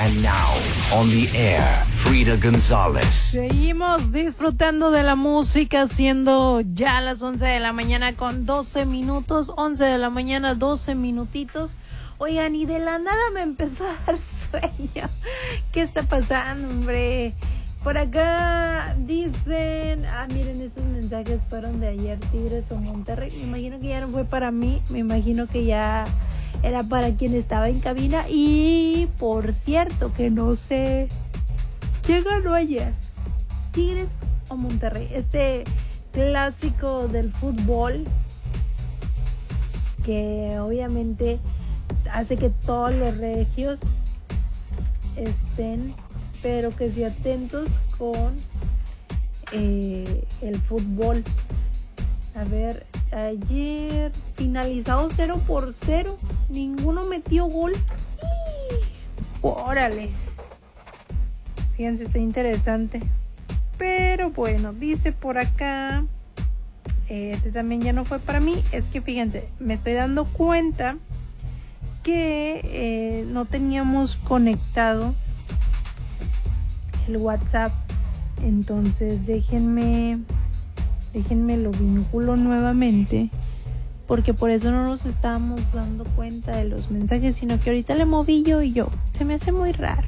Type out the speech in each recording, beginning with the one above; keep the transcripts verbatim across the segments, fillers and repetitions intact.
And now, on the air, Frida González. Seguimos disfrutando de la música, siendo ya las once de la mañana con doce minutos, once de la mañana, doce minutitos. Oigan, y de la nada me empezó a dar sueño. ¿Qué está pasando, hombre? Por acá dicen, ah, miren, esos mensajes fueron de ayer, Tigres o Monterrey. Me imagino que ya no fue para mí, me imagino que ya era para quien estaba en cabina. Y por cierto, que no sé quién ganó ayer, Tigres o Monterrey. Este clásico del fútbol que obviamente hace que todos los regios estén, pero que se atentos con eh, el fútbol. A ver, ayer finalizado cero por cero, ninguno metió gol. Órales, fíjense, está interesante. Pero bueno, dice por acá, este también ya no fue para mí. Es que fíjense, me estoy dando cuenta que eh, no teníamos conectado el WhatsApp. Entonces déjenme déjenme lo vinculo nuevamente, porque por eso no nos estábamos dando cuenta de los mensajes, sino que ahorita le moví yo y yo, se me hace muy raro.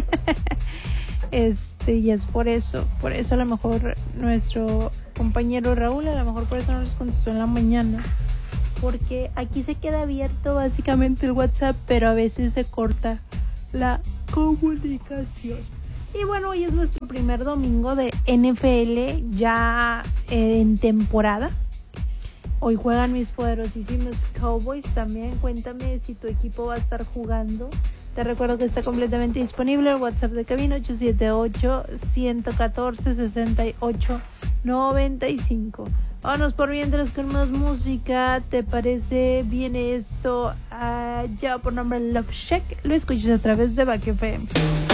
Este, y es por eso, por eso a lo mejor nuestro compañero Raúl, a lo mejor por eso no les contestó en la mañana, porque aquí se queda abierto básicamente el WhatsApp, pero a veces se corta la comunicación. Y bueno, hoy es nuestro primer domingo de N F L ya eh, en temporada. Hoy juegan mis poderosísimos Cowboys. También cuéntame si tu equipo va a estar jugando. Te recuerdo que está completamente disponible el WhatsApp de cabina ocho siete ocho, uno cuatro, seis ocho nueve cinco. Vámonos por mientras con más música. ¿Te parece bien esto? Uh, ya por nombre Love Shack. Lo escuchas a través de Back F M.